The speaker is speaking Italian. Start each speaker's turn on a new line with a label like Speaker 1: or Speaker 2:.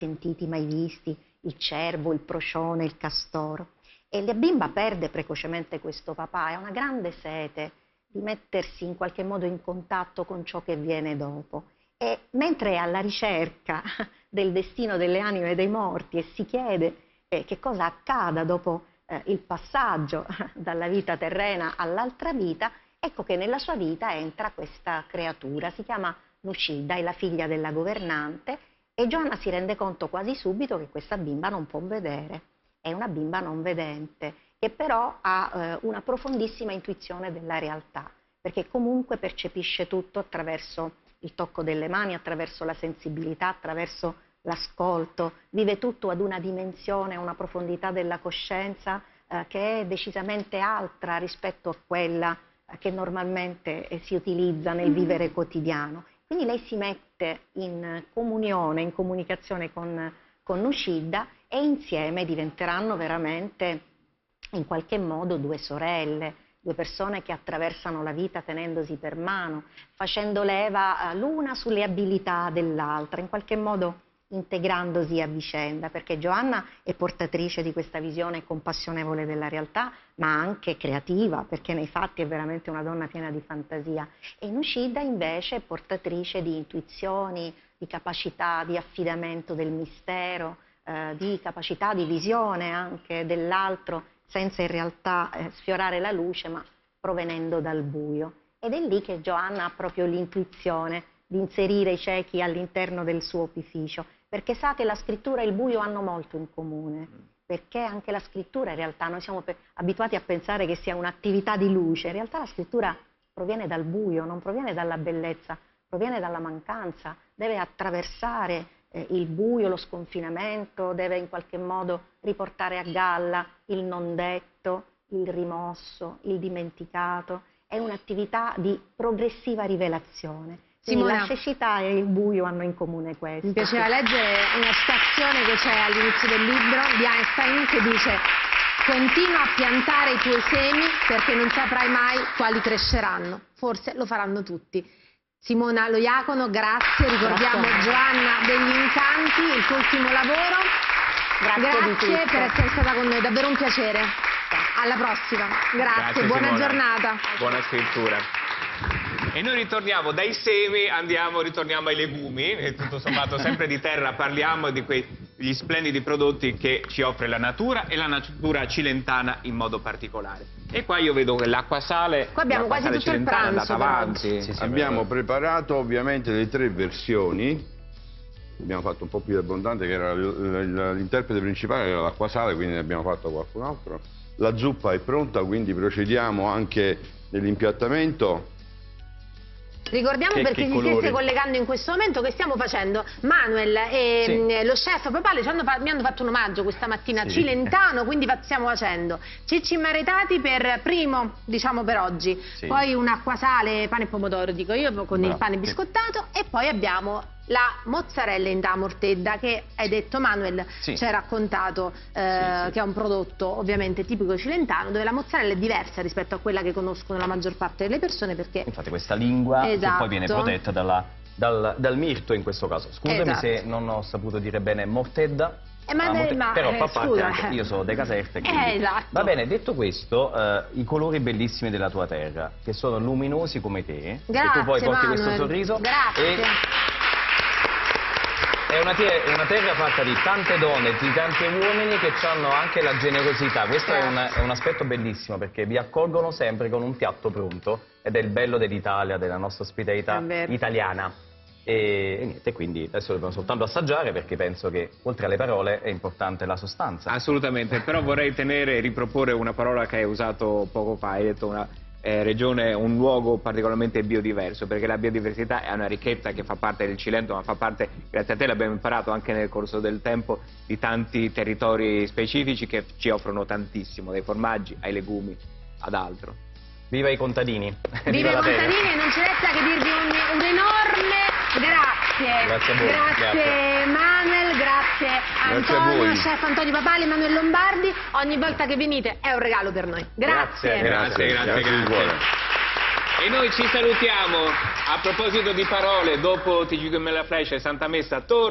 Speaker 1: sentiti, mai visti, il cervo, il procione, il castoro. E la bimba perde precocemente questo papà, ha una grande sete di mettersi in qualche modo in contatto con ciò che viene dopo. E mentre è alla ricerca del destino delle anime dei morti e si chiede che cosa accada dopo il passaggio dalla vita terrena all'altra vita, ecco che nella sua vita entra questa creatura, si chiama Nucida, è la figlia della governante, e Joanna si rende conto quasi subito che questa bimba non può vedere, è una bimba non vedente, che però ha una profondissima intuizione della realtà, perché comunque percepisce tutto attraverso il tocco delle mani, attraverso la sensibilità, attraverso l'ascolto, vive tutto ad una dimensione, una profondità della coscienza che è decisamente altra rispetto a quella che normalmente si utilizza nel vivere quotidiano. Quindi lei si mette in comunione, in comunicazione con Nucida, e insieme diventeranno veramente in qualche modo due sorelle, due persone che attraversano la vita tenendosi per mano, facendo leva l'una sulle abilità dell'altra, in qualche modo integrandosi a vicenda, perché Joanna è portatrice di questa visione compassionevole della realtà, ma anche creativa, perché nei fatti è veramente una donna piena di fantasia, e Nucida invece è portatrice di intuizioni, di capacità di affidamento del mistero, di capacità di visione anche dell'altro, senza in realtà sfiorare la luce, ma provenendo dal buio. Ed è lì che Joanna ha proprio l'intuizione di inserire i ciechi all'interno del suo opificio, perché sa che la scrittura e il buio hanno molto in comune, perché anche la scrittura in realtà, noi siamo abituati a pensare che sia un'attività di luce, in realtà la scrittura proviene dal buio, non proviene dalla bellezza, proviene dalla mancanza, deve attraversare il buio, lo sconfinamento, deve in qualche modo riportare a galla il non detto, il rimosso, il dimenticato. È un'attività di progressiva rivelazione.
Speaker 2: Simona,
Speaker 1: la cecità e il buio hanno in comune questo.
Speaker 2: Mi piaceva leggere una citazione che c'è all'inizio del libro di Einstein che dice: continua a piantare i tuoi semi perché non saprai mai quali cresceranno, forse lo faranno tutti. Simona Loiacono, grazie, ricordiamo Joanna degli Incanti, il tuo ultimo lavoro. Grazie per essere stata con noi, davvero un piacere. Alla prossima, grazie buona
Speaker 3: Simona.
Speaker 2: Giornata.
Speaker 3: Buona scrittura. E noi ritorniamo dai semi, ritorniamo ai legumi, e tutto sommato sempre di terra parliamo, di quegli splendidi prodotti che ci offre la natura, e la natura cilentana in modo particolare. E qua io vedo che l'acqua sale,
Speaker 2: qua abbiamo quasi tutto il pranzo,
Speaker 3: è andata avanti.
Speaker 4: Sì, abbiamo preparato ovviamente le 3 versioni, abbiamo fatto un po' più abbondante, che era l'interprete principale, era l'acqua sale, quindi ne abbiamo fatto qualcun altro. La zuppa è pronta, quindi procediamo anche nell'impiattamento.
Speaker 2: Ricordiamo per chi si stesse collegando in questo momento che stiamo facendo. Manuel e lo chef Papale mi hanno fatto un omaggio questa mattina cilentano, quindi stiamo facendo cicci maritati per primo, diciamo per oggi, poi un acquasale, pane e pomodoro dico io, con il pane biscottato, e poi abbiamo la mozzarella in mortedda che hai detto Manuel, ci hai raccontato che è un prodotto ovviamente tipico cilentano, dove la mozzarella è diversa rispetto a quella che conoscono la maggior parte delle persone, perché
Speaker 5: infatti questa lingua che poi viene protetta dal mirto in questo caso. Scusami se non ho saputo dire bene mortedda. Però fa parte anche, io sono De Caserte, quindi. Va bene, detto questo, i colori bellissimi della tua terra, che sono luminosi come te,
Speaker 2: grazie,
Speaker 5: e tu poi porti
Speaker 2: Manuel.
Speaker 5: questo sorriso.
Speaker 2: Grazie.
Speaker 5: È una terra fatta di tante donne, di tanti uomini che hanno anche la generosità. Questo è un aspetto bellissimo, perché vi accolgono sempre con un piatto pronto, ed è il bello dell'Italia, della nostra ospitalità italiana. E niente, quindi adesso dobbiamo soltanto assaggiare, perché penso che oltre alle parole è importante la sostanza.
Speaker 3: Assolutamente, però vorrei riproporre una parola che hai usato poco fa, hai detto una regione, un luogo particolarmente biodiverso, perché la biodiversità è una ricchezza che fa parte del Cilento, ma fa parte, grazie a te l'abbiamo imparato anche nel corso del tempo, di tanti territori specifici che ci offrono tantissimo, dai formaggi ai legumi ad altro.
Speaker 5: Viva i contadini!
Speaker 2: Viva i contadini, e non ci resta che dirvi un enorme grazie.
Speaker 5: Grazie a voi.
Speaker 2: Grazie Manuel, grazie Antonio, chef Antonio Papale, Emanuele Lombardi. Ogni volta che venite è un regalo per noi. Grazie.
Speaker 3: Grazie. E noi ci salutiamo. A proposito di parole, dopo TG2000 Flash e Santa Messa torna.